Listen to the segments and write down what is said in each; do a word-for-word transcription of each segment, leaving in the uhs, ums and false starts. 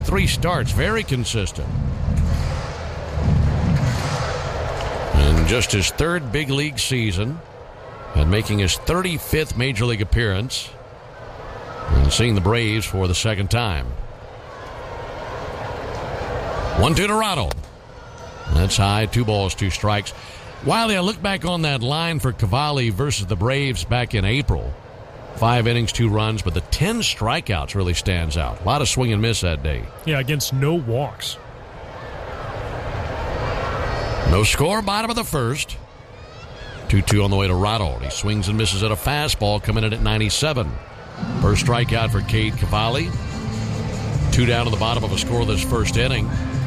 Three starts, very consistent. And just his third big league season, and making his thirty-fifth major league appearance, and seeing the Braves for the second time. one two to Rado. That's high, two balls, two strikes. Wiley, I look back on that line for Cavalli versus the Braves back in April. Five innings, two runs, but the ten strikeouts really stands out. A lot of swing and miss that day. Yeah, against no walks. No score, bottom of the first. two two on the way to Rado. He swings and misses at a fastball, coming in at ninety-seven. First strikeout for Cade Cavalli. Two down to the bottom of a scoreless first inning.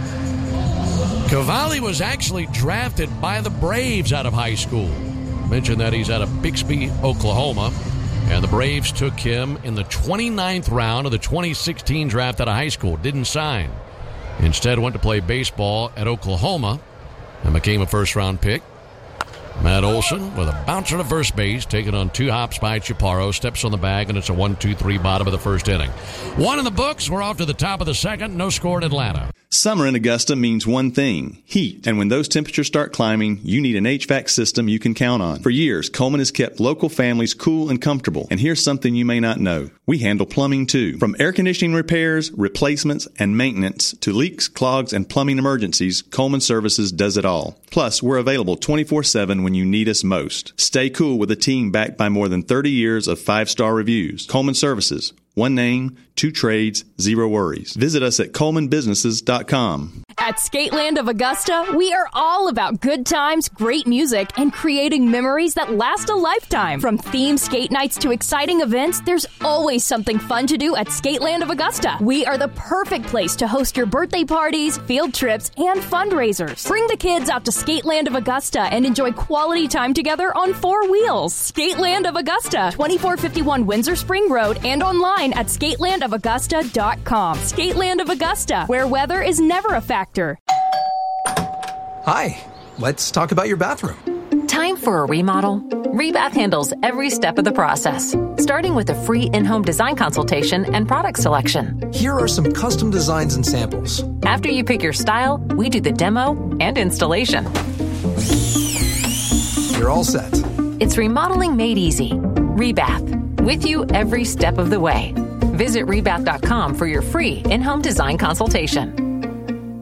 Cavalli was actually drafted by the Braves out of high school. Mentioned that he's out of Bixby, Oklahoma. And the Braves took him in the twenty-ninth round of the twenty sixteen draft out of high school. Didn't sign. Instead went to play baseball at Oklahoma and became a first-round pick. Matt Olson with a bouncer to first base, taken on two hops by Chaparro, steps on the bag, and it's a one two three bottom of the first inning. One in the books. We're off to the top of the second. No score in Atlanta. Summer in Augusta means one thing, heat. And when those temperatures start climbing, you need an H V A C system you can count on. For years, Coleman has kept local families cool and comfortable. And here's something you may not know. We handle plumbing too. From air conditioning repairs, replacements, and maintenance to leaks, clogs, and plumbing emergencies, Coleman Services does it all. Plus, we're available twenty-four seven when you need us most. Stay cool with a team backed by more than thirty years of five-star reviews. Coleman Services. One name, two trades, zero worries. Visit us at coleman businesses dot com. At Skateland of Augusta, we are all about good times, great music, and creating memories that last a lifetime. From themed skate nights to exciting events, there's always something fun to do at Skateland of Augusta. We are the perfect place to host your birthday parties, field trips, and fundraisers. Bring the kids out to Skateland of Augusta and enjoy quality time together on four wheels. Skateland of Augusta, twenty-four fifty-one Windsor Spring Road, and online at skateland of augusta dot com. Skateland of Augusta, where weather is never a factor. Hi, let's talk about your bathroom. Time for a remodel? Rebath handles every step of the process, starting with a free in-home design consultation and product selection. Here are some custom designs and samples. After you pick your style, we do the demo and installation. You're all set. It's remodeling made easy. Rebath, with you every step of the way. Visit rebath dot com for your free in-home design consultation.